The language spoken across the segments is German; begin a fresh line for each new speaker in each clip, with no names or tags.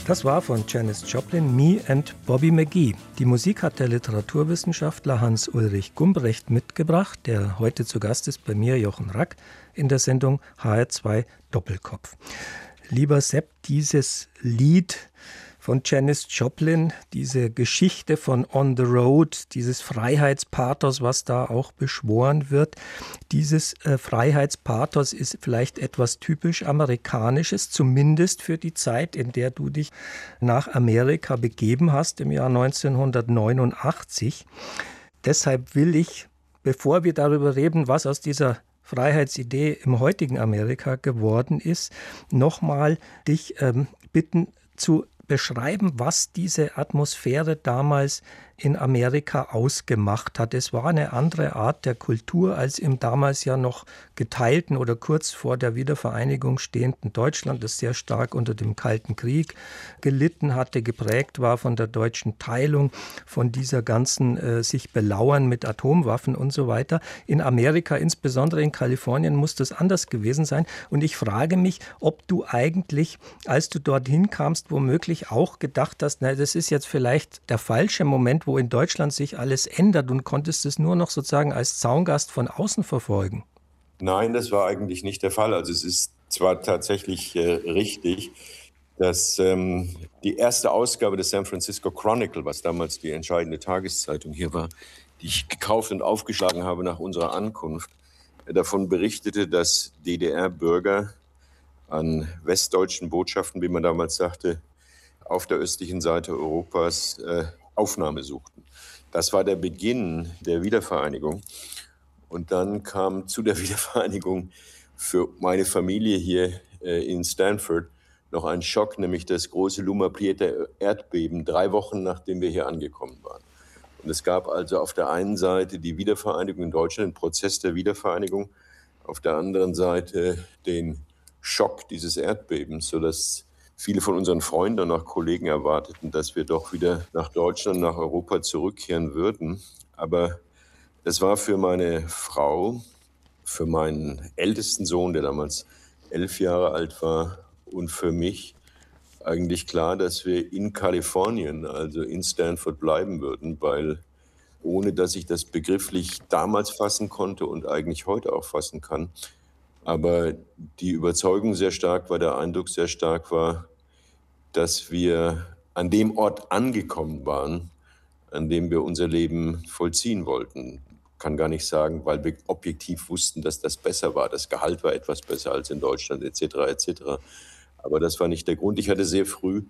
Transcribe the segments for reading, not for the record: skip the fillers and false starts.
Das war von Janis Joplin Me and Bobby McGee. Die Musik hat der Literaturwissenschaftler Hans-Ulrich Gumbrecht mitgebracht, der heute zu Gast ist bei mir, Jochen Rack, in der Sendung HR2 Doppelkopf. Lieber Sepp, dieses Lied von Janis Joplin, diese Geschichte von On the Road, dieses Freiheitspathos, was da auch beschworen wird. Dieses Freiheitspathos ist vielleicht etwas typisch Amerikanisches, zumindest für die Zeit, in der du dich nach Amerika begeben hast, im Jahr 1989. Deshalb will ich, bevor wir darüber reden, was aus dieser Freiheitsidee im heutigen Amerika geworden ist, nochmal dich bitten zu beschreiben, was diese Atmosphäre damals in Amerika ausgemacht hat. Es war eine andere Art der Kultur als im damals ja noch geteilten oder kurz vor der Wiedervereinigung stehenden Deutschland, das sehr stark unter dem Kalten Krieg gelitten hatte, geprägt war von der deutschen Teilung, von dieser ganzen sich belauern mit Atomwaffen und so weiter. In Amerika, insbesondere in Kalifornien, muss das anders gewesen sein. Und ich frage mich, ob du eigentlich, als du dorthin kamst, womöglich auch gedacht hast, na, das ist jetzt vielleicht der falsche Moment, wo in Deutschland sich alles ändert, und konntest es nur noch sozusagen als Zaungast von außen verfolgen?
Nein, das war eigentlich nicht der Fall. Also es ist zwar tatsächlich richtig, dass die erste Ausgabe des San Francisco Chronicle, was damals die entscheidende Tageszeitung hier war, die ich gekauft und aufgeschlagen habe nach unserer Ankunft, davon berichtete, dass DDR-Bürger an westdeutschen Botschaften, wie man damals sagte, auf der östlichen Seite Europas Aufnahme suchten. Das war der Beginn der Wiedervereinigung. Und dann kam zu der Wiedervereinigung für meine Familie hier in Stanford noch ein Schock, nämlich das große Loma Prieta Erdbeben, 3 Wochen nachdem wir hier angekommen waren. Und es gab also auf der einen Seite die Wiedervereinigung in Deutschland, den Prozess der Wiedervereinigung, auf der anderen Seite den Schock dieses Erdbebens, sodass viele von unseren Freunden und auch Kollegen erwarteten, dass wir doch wieder nach Deutschland, nach Europa zurückkehren würden. Aber es war für meine Frau, für meinen ältesten Sohn, der damals 11 Jahre alt war, und für mich eigentlich klar, dass wir in Kalifornien, also in Stanford, bleiben würden, weil ohne dass ich das begrifflich damals fassen konnte und eigentlich heute auch fassen kann, aber die Überzeugung sehr stark war, der Eindruck sehr stark war, dass wir an dem Ort angekommen waren, an dem wir unser Leben vollziehen wollten. Ich kann gar nicht sagen, weil wir objektiv wussten, dass das besser war. Das Gehalt war etwas besser als in Deutschland etc. etc. Aber das war nicht der Grund. Ich hatte sehr früh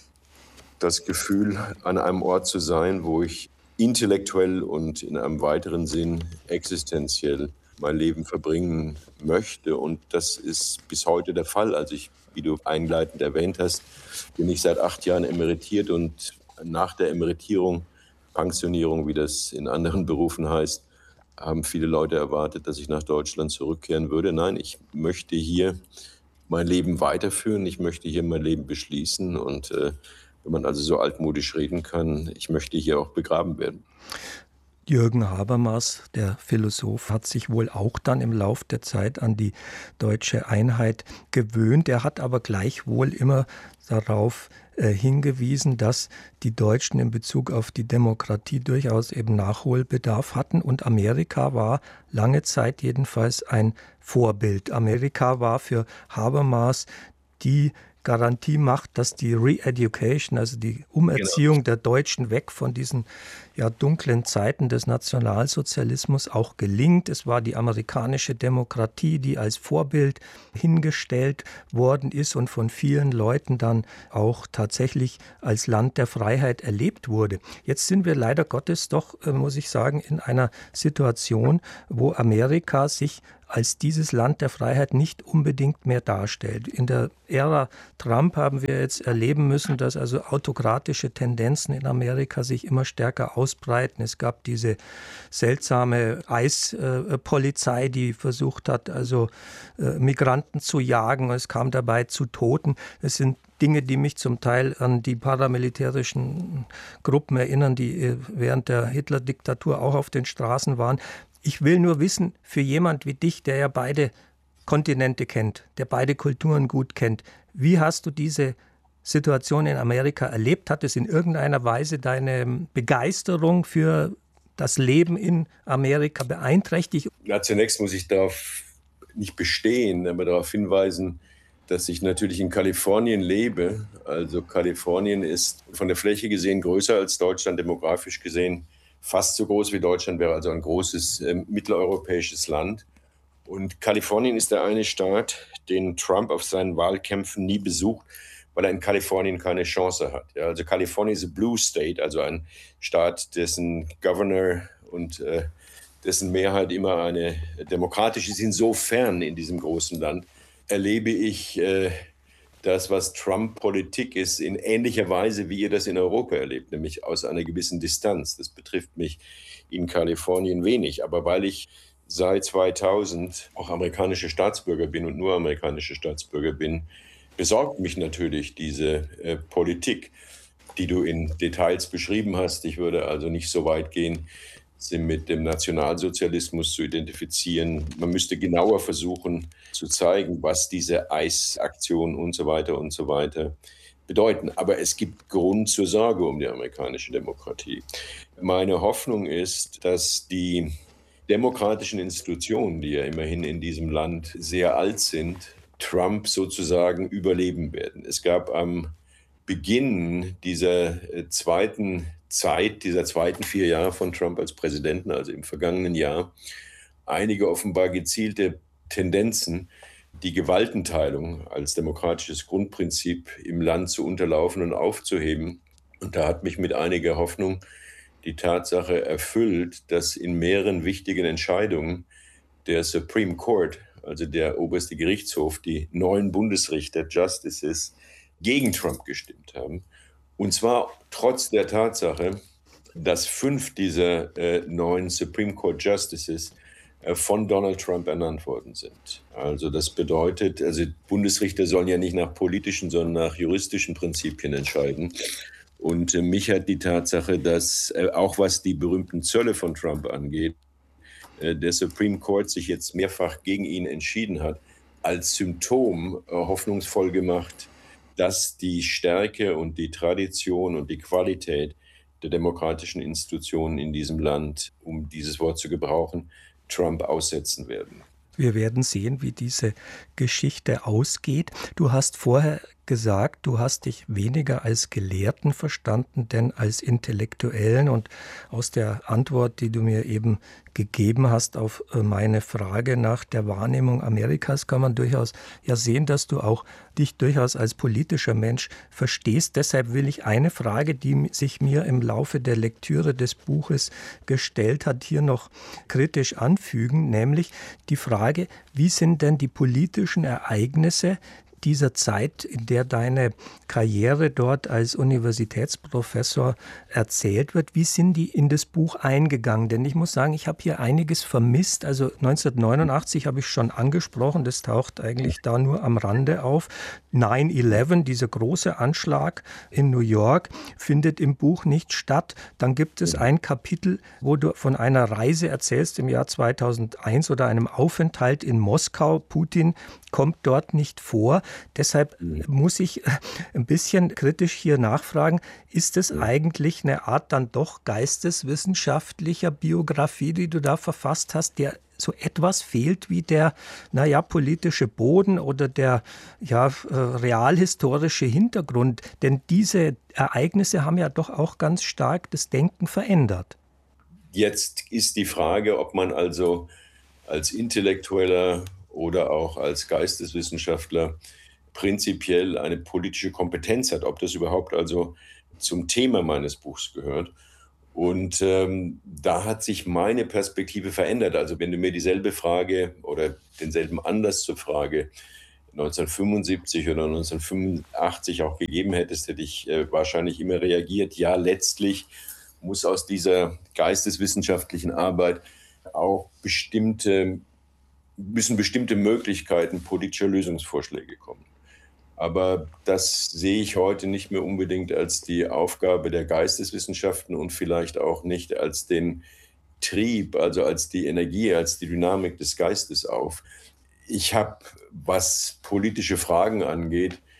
das Gefühl, an einem Ort zu sein, wo ich intellektuell und in einem weiteren Sinn existenziell mein Leben verbringen möchte. Und das ist bis heute der Fall. Also ich, wie du einleitend erwähnt hast, bin ich seit 8 Jahren emeritiert, und nach der Emeritierung, Pensionierung, wie das in anderen Berufen heißt, haben viele Leute erwartet, dass ich nach Deutschland zurückkehren würde. Nein, ich möchte hier mein Leben weiterführen. Ich möchte hier mein Leben beschließen. Und wenn man also so altmodisch reden kann, ich möchte hier auch begraben werden.
Jürgen Habermas, der Philosoph, hat sich wohl auch dann im Lauf der Zeit an die deutsche Einheit gewöhnt. Er hat aber gleichwohl immer darauf hingewiesen, dass die Deutschen in Bezug auf die Demokratie durchaus eben Nachholbedarf hatten. Und Amerika war lange Zeit jedenfalls ein Vorbild. Amerika war für Habermas die Garantie macht, dass die Re-Education, also die Umerziehung der Deutschen weg von diesen dunklen Zeiten des Nationalsozialismus auch gelingt. Es war die amerikanische Demokratie, die als Vorbild hingestellt worden ist und von vielen Leuten dann auch tatsächlich als Land der Freiheit erlebt wurde. Jetzt sind wir leider Gottes doch, muss ich sagen, in einer Situation, wo Amerika sich als dieses Land der Freiheit nicht unbedingt mehr darstellt. In der Ära Trump haben wir jetzt erleben müssen, dass also autokratische Tendenzen in Amerika sich immer stärker ausbreiten. Es gab diese seltsame Eispolizei, die versucht hat, also Migranten zu jagen. Es kam dabei zu Toten. Es sind Dinge, die mich zum Teil an die paramilitärischen Gruppen erinnern, die während der Hitler-Diktatur auch auf den Straßen waren. Ich will nur wissen, für jemand wie dich, der ja beide Kontinente kennt, der beide Kulturen gut kennt, wie hast du diese Situation in Amerika erlebt? Hat es in irgendeiner Weise deine Begeisterung für das Leben in Amerika beeinträchtigt?
Ja, zunächst muss ich darauf nicht bestehen, aber darauf hinweisen, dass ich natürlich in Kalifornien lebe. Also Kalifornien ist von der Fläche gesehen größer als Deutschland, demografisch gesehen fast so groß wie Deutschland, wäre also ein großes mitteleuropäisches Land. Und Kalifornien ist der eine Staat, den Trump auf seinen Wahlkämpfen nie besucht, weil er in Kalifornien keine Chance hat. Ja, also Kalifornien ist ein Blue State, also ein Staat, dessen Governor und dessen Mehrheit immer eine demokratische ist. Insofern in diesem großen Land erlebe ich das, was Trump-Politik ist, in ähnlicher Weise, wie ihr das in Europa erlebt, nämlich aus einer gewissen Distanz. Das betrifft mich in Kalifornien wenig, aber weil ich seit 2000 auch amerikanischer Staatsbürger bin und nur amerikanischer Staatsbürger bin, besorgt mich natürlich diese Politik, die du in Details beschrieben hast. Ich würde also nicht so weit gehen, sie mit dem Nationalsozialismus zu identifizieren. Man müsste genauer versuchen zu zeigen, was diese ICE-Aktionen und so weiter bedeuten. Aber es gibt Grund zur Sorge um die amerikanische Demokratie. Meine Hoffnung ist, dass die demokratischen Institutionen, die ja immerhin in diesem Land sehr alt sind, Trump sozusagen überleben werden. Es gab am Beginn dieser zweiten 4 Jahre von Trump als Präsidenten, also im vergangenen Jahr, einige offenbar gezielte Tendenzen, die Gewaltenteilung als demokratisches Grundprinzip im Land zu unterlaufen und aufzuheben. Und da hat mich mit einiger Hoffnung die Tatsache erfüllt, dass in mehreren wichtigen Entscheidungen der Supreme Court, also der oberste Gerichtshof, die 9 Bundesrichter, Justices, gegen Trump gestimmt haben. Und zwar trotz der Tatsache, dass 5 dieser 9 Supreme Court Justices von Donald Trump ernannt worden sind. Also das bedeutet, also Bundesrichter sollen ja nicht nach politischen, sondern nach juristischen Prinzipien entscheiden. Und mich hat die Tatsache, dass auch was die berühmten Zölle von Trump angeht, der Supreme Court sich jetzt mehrfach gegen ihn entschieden hat, als Symptom hoffnungsvoll gemacht, dass die Stärke und die Tradition und die Qualität der demokratischen Institutionen in diesem Land, um dieses Wort zu gebrauchen, Trump aussetzen werden.
Wir werden sehen, wie diese Geschichte ausgeht. Du hast vorher gesagt, du hast dich weniger als Gelehrten verstanden, denn als Intellektuellen. Und aus der Antwort, die du mir eben gegeben hast auf meine Frage nach der Wahrnehmung Amerikas, kann man durchaus ja sehen, dass du auch dich durchaus als politischer Mensch verstehst. Deshalb will ich eine Frage, die sich mir im Laufe der Lektüre des Buches gestellt hat, hier noch kritisch anfügen, nämlich die Frage, wie sind denn die politischen Ereignisse dieser Zeit, in der deine Karriere dort als Universitätsprofessor erzählt wird, wie sind die in das Buch eingegangen? Denn ich muss sagen, ich habe hier einiges vermisst. Also 1989 habe ich schon angesprochen, das taucht eigentlich da nur am Rande auf. 9/11, dieser große Anschlag in New York, findet im Buch nicht statt. Dann gibt es ein Kapitel, wo du von einer Reise erzählst im Jahr 2001 oder einem Aufenthalt in Moskau. Putin kommt dort nicht vor. Deshalb muss ich ein bisschen kritisch hier nachfragen, ist es eigentlich eine Art dann doch geisteswissenschaftlicher Biografie, die du da verfasst hast, der so etwas fehlt wie der, politische Boden oder der, realhistorische Hintergrund? Denn diese Ereignisse haben ja doch auch ganz stark das Denken verändert.
Jetzt ist die Frage, ob man also als Intellektueller oder auch als Geisteswissenschaftler prinzipiell eine politische Kompetenz hat, ob das überhaupt also zum Thema meines Buchs gehört. Und da hat sich meine Perspektive verändert. Also wenn du mir dieselbe Frage oder denselben Anlass zur Frage 1975 oder 1985 auch gegeben hättest, hätte ich wahrscheinlich immer reagiert. Ja, letztlich muss aus dieser geisteswissenschaftlichen Arbeit auch müssen bestimmte Möglichkeiten politischer Lösungsvorschläge kommen. Aber das sehe ich heute nicht mehr unbedingt als die Aufgabe der Geisteswissenschaften und vielleicht auch nicht als den Trieb, also als die Energie, als die Dynamik des Geistes auf. Ich habe, was politische Fragen angeht,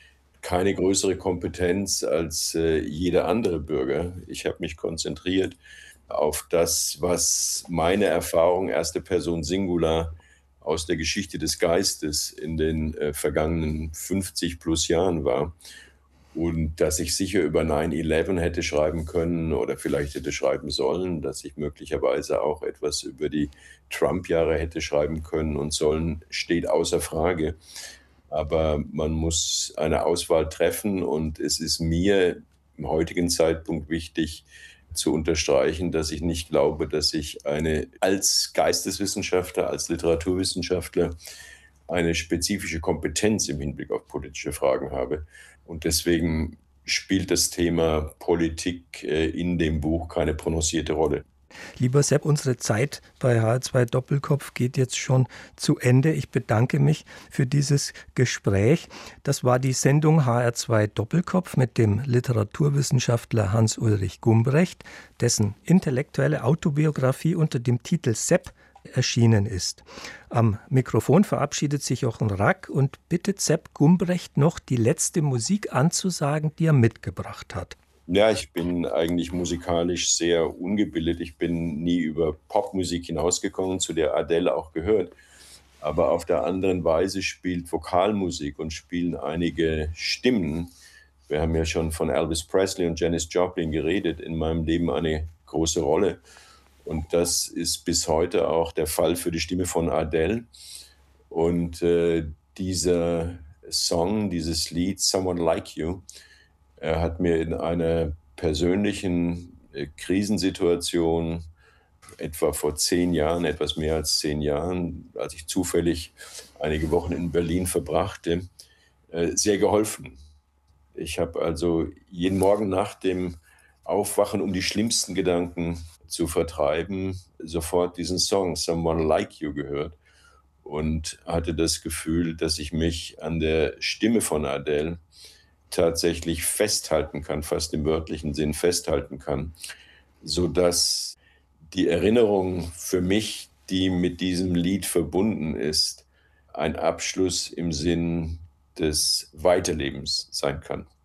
keine größere Kompetenz als jeder andere Bürger. Ich habe mich konzentriert auf das, was meine Erfahrung, erste Person Singular, aus der Geschichte des Geistes in den vergangenen 50 plus Jahren war. Und dass ich sicher über 9/11 hätte schreiben können oder vielleicht hätte schreiben sollen, dass ich möglicherweise auch etwas über die Trump-Jahre hätte schreiben können und sollen, steht außer Frage. Aber man muss eine Auswahl treffen und es ist mir im heutigen Zeitpunkt wichtig zu unterstreichen, dass ich nicht glaube, dass ich als Geisteswissenschaftler, als Literaturwissenschaftler eine spezifische Kompetenz im Hinblick auf politische Fragen habe. Und deswegen spielt das Thema Politik in dem Buch keine prononcierte Rolle.
Lieber Sepp, unsere Zeit bei HR2 Doppelkopf geht jetzt schon zu Ende. Ich bedanke mich für dieses Gespräch. Das war die Sendung HR2 Doppelkopf mit dem Literaturwissenschaftler Hans-Ulrich Gumbrecht, dessen intellektuelle Autobiografie unter dem Titel Sepp erschienen ist. Am Mikrofon verabschiedet sich Jochen Rack und bittet Sepp Gumbrecht noch die letzte Musik anzusagen, die er mitgebracht hat.
Ja, ich bin eigentlich musikalisch sehr ungebildet. Ich bin nie über Popmusik hinausgekommen, zu der Adele auch gehört. Aber auf der anderen Weise spielt Vokalmusik und spielen einige Stimmen. Wir haben ja schon von Elvis Presley und Janis Joplin geredet, in meinem Leben eine große Rolle. Und das ist bis heute auch der Fall für die Stimme von Adele. Und dieser Song, dieses Lied, Someone Like You, hat mir in einer persönlichen Krisensituation, etwa vor 10 Jahren, etwas mehr als 10 Jahren, als ich zufällig einige Wochen in Berlin verbrachte, sehr geholfen. Ich habe also jeden Morgen nach dem Aufwachen, um die schlimmsten Gedanken zu vertreiben, sofort diesen Song Someone Like You gehört und hatte das Gefühl, dass ich mich an der Stimme von Adele tatsächlich festhalten kann, fast im wörtlichen Sinn festhalten kann, sodass die Erinnerung für mich, die mit diesem Lied verbunden ist, ein Abschluss im Sinn des Weiterlebens sein kann.